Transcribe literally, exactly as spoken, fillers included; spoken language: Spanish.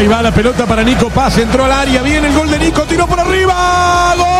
Ahí va la pelota para Nico Paz, entró al área, viene el gol de Nico, tiró por arriba, ¡gol!